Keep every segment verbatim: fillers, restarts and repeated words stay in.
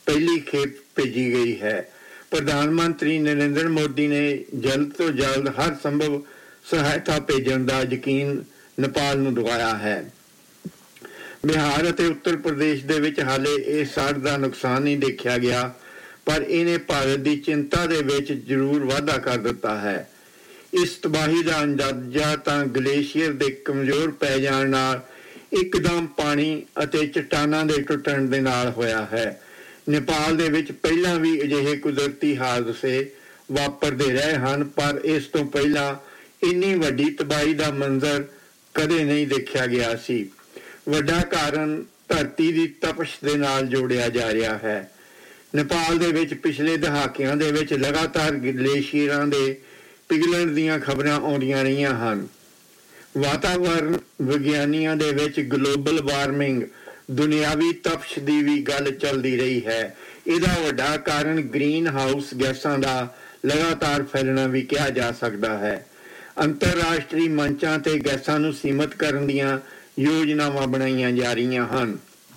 ਪਹਿਲੀ ਖੇਪ ਭੇਜੀ ਗਈ ਹੈ। ਪ੍ਰਧਾਨ ਮੰਤਰੀ ਨਰਿੰਦਰ ਮੋਦੀ ਨੇ ਜਲਦ ਤੋਂ ਜਲਦ ਹਰ ਸੰਭਵ ਸਹਾਇਤਾ ਭੇਜਣ ਦਾ ਯਕੀਨ ਨੇਪਾਲ ਨੂੰ ਦਿਵਾਇਆ ਹੈ। ਬਿਹਾਰ ਅਤੇ ਉੱਤਰ ਪ੍ਰਦੇਸ਼ ਦੇ ਵਿੱਚ ਹਾਲੇ ਇਸ ਹੜ੍ਹ ਦਾ ਨੁਕਸਾਨ ਨਹੀਂ ਦੇਖਿਆ ਗਿਆ, ਪਰ ਇਹਨੇ ਭਾਰਤ ਦੀ ਚਿੰਤਾ ਦੇ ਵਿੱਚ ਜ਼ਰੂਰ ਵਾਧਾ ਕਰ ਦਿੱਤਾ ਹੈ। ਇਸ ਤਬਾਹੀ ਦਾ ਅੰਦਾਜ਼ਾ ਤਾਂ ਗਲੇਸ਼ੀਅਰ ਦੇ ਕਮਜ਼ੋਰ ਪੈ ਜਾਣ ਨਾਲ ਇੱਕਦਮ ਪਾਣੀ ਅਤੇ ਚੱਟਾਨਾਂ ਦੇ ਟੁੱਟਣ ਦੇ ਨਾਲ ਹੋਇਆ ਹੈ। ਨੇਪਾਲ ਦੇ ਵਿੱਚ ਪਹਿਲਾਂ ਵੀ ਅਜਿਹੇ ਕੁਦਰਤੀ ਹਾਦਸੇ ਵਾਪਰਦੇ ਰਹੇ ਹਨ, ਪਰ ਇਸ ਤੋਂ ਪਹਿਲਾਂ ਇੰਨੀ ਵੱਡੀ ਤਬਾਹੀ ਦਾ ਮੰਜ਼ਰ ਕਦੇ ਨਹੀਂ ਦੇਖਿਆ ਗਿਆ ਸੀ। ਵੱਡਾ ਕਾਰਨ ਧਰਤੀ ਦੀ ਤਪਸ਼ ਦੇ ਨਾਲ ਜੋੜਿਆ ਜਾ ਰਿਹਾ ਹੈ। ਨੇਪਾਲ ਦੇ ਵਿੱਚ ਪਿਛਲੇ ਦਹਾਕਿਆਂ ਦੇ ਵਿੱਚ ਲਗਾਤਾਰ ਗਲੇਸ਼ੀਅਰਾਂ ਦੇ ਪਿਘਲਣ ਦੀਆਂ ਖਬਰਾਂ ਆਉਂਦੀਆਂ ਰਹੀਆਂ ਹਨ। ਵਾਤਾਵਰਨ ਵਿਗਿਆਨੀਆਂ ਦੇ ਵਿੱਚ ਗਲੋਬਲ ਵਾਰਮਿੰਗ, ਦੁਨਿਆਵੀ ਤਪਸ਼ ਦੀ ਵੀ ਗੱਲ ਚੱਲਦੀ ਰਹੀ ਹੈ। ਇਹਦਾ ਵੱਡਾ ਕਾਰਨ ਗ੍ਰੀਨ ਹਾਊਸ ਗੈਸਾਂ ਦਾ ਲਗਾਤਾਰ ਫੈਲਣਾ ਵੀ ਕਿਹਾ ਜਾ ਸਕਦਾ ਹੈ। ਅੰਤਰਰਾਸ਼ਟਰੀ ਮੰਚਾਂ ਤੇ ਗੈਸਾਂ ਨੂੰ ਸੀਮਤ ਕਰਨ ਦੀਆਂ ਯੋਜਨਾਵਾਂ ਬਣਾਈਆਂ ਜਾ ਰਹੀਆਂ ਹਨ।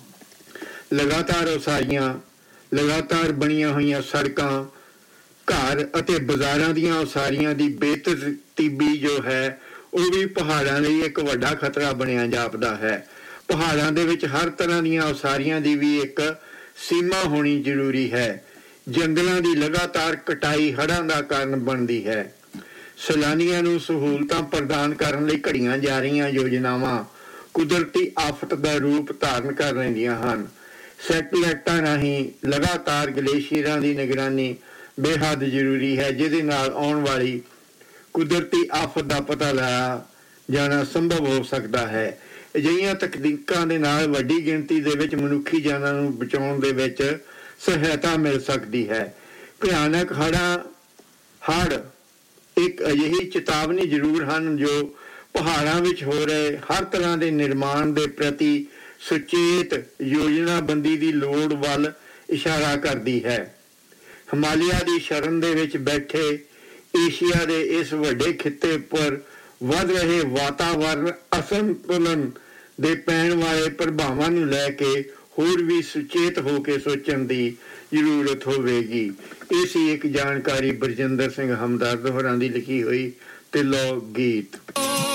ਲਗਾਤਾਰ ਉਸਾਰੀਆਂ, ਲਗਾਤਾਰ ਬਣੀਆਂ ਹੋਈਆਂ ਸੜਕਾਂ, ਘਰ ਅਤੇ ਬਾਜ਼ਾਰਾਂ ਦੀਆਂ ਉਸਾਰੀਆਂ ਦੀ ਬੇਤਰਤੀਬੀ ਜੋ ਹੈ ਉਹ ਵੀ ਪਹਾੜਾਂ ਲਈ ਇੱਕ ਵੱਡਾ ਖਤਰਾ ਬਣਿਆ ਜਾਪਦਾ ਹੈ। ਪਹਾੜਾਂ ਦੇ ਵਿੱਚ ਹਰ ਤਰ੍ਹਾਂ ਦੀਆਂ ਉਸਾਰੀਆਂ ਦੀ ਵੀ ਇੱਕ ਸੀਮਾ ਹੋਣੀ ਜ਼ਰੂਰੀ ਹੈ। ਜੰਗਲਾਂ ਦੀ ਲਗਾਤਾਰ ਕਟਾਈ ਹੜ੍ਹਾਂ ਦਾ ਕਾਰਨ ਬਣਦੀ ਹੈ। ਸੈਲਾਨੀਆਂ ਨੂੰ ਸਹੂਲਤਾਂ ਪ੍ਰਦਾਨ ਕਰਨ ਲਈ ਘੜੀਆਂ ਜਾ ਰਹੀਆਂ ਯੋਜਨਾਵਾਂ ਕੁਦਰਤੀ ਆਫਤ ਦਾ ਰੂਪ ਧਾਰਨ ਕਰ ਲੈਂਦੀਆਂ ਹਨ। ਸੈਟੇਲਾਈਟਾਂ ਰਾਹੀਂ ਲਗਾਤਾਰ ਗਲੇਸ਼ੀਅਰਾਂ ਦੀ ਨਿਗਰਾਨੀ ਬੇਹੱਦ ਜ਼ਰੂਰੀ ਹੈ, ਜਿਹਦੇ ਨਾਲ ਆਉਣ ਵਾਲੀ ਕੁਦਰਤੀ ਆਫਤ ਦਾ ਪਤਾ ਲਾਇਆ ਜਾਣਾ ਸੰਭਵ ਹੋ ਸਕਦਾ ਹੈ। ਅਜਿਹੀਆਂ ਤਕਨੀਕਾਂ ਦੇ ਨਾਲ ਵੱਡੀ ਗਿਣਤੀ ਦੇ ਵਿੱਚ ਮਨੁੱਖੀ ਜਾਨਾਂ ਨੂੰ ਬਚਾਉਣ ਦੇ ਵਿੱਚ ਸਹਾਇਤਾ ਮਿਲ ਸਕਦੀ ਹੈ। ਭਿਆਨਕ ਹੜ੍ਹਾਂ ਹੜ੍ਹ ਇੱਕ ਅਜਿਹੀ ਚੇਤਾਵਨੀ ਜ਼ਰੂਰ ਹਨ ਜੋ ਪਹਾੜਾਂ ਵਿੱਚ ਹੋ ਰਹੇ ਹਰ ਤਰ੍ਹਾਂ ਦੇ ਨਿਰਮਾਣ ਦੇ ਪ੍ਰਤੀ ਸੁਚੇਤ ਯੋਜਨਾਬੰਦੀ ਦੀ ਲੋੜ ਵੱਲ ਇਸ਼ਾਰਾ ਕਰਦੀ ਹੈ। ਹਿਮਾਲਿਆ ਦੀ ਸ਼ਰਨ ਦੇ ਵਿੱਚ ਬੈਠੇ ਏਸ਼ੀਆ ਦੇ ਇਸ ਵੱਡੇ ਖਿੱਤੇ ਉੱਪਰ ਵੱਧ ਰਹੇ ਵਾਤਾਵਰਨ ਅਸੰਤੁਲਨ ਦੇ ਪੈਣ ਵਾਲੇ ਪ੍ਰਭਾਵਾਂ ਨੂੰ ਲੈ ਕੇ ਹੋਰ ਵੀ ਸੁਚੇਤ ਹੋ ਕੇ ਸੋਚਣ ਦੀ ਜ਼ਰੂਰਤ ਹੋਵੇਗੀ। ਇਹ ਸੀ ਇੱਕ ਜਾਣਕਾਰੀ ਬਰਜਿੰਦਰ ਸਿੰਘ ਹਮਦਰਦ ਹੋਰਾਂ ਦੀ ਲਿਖੀ ਹੋਈ ਤੇ ਲੋਕ ਗੀਤ।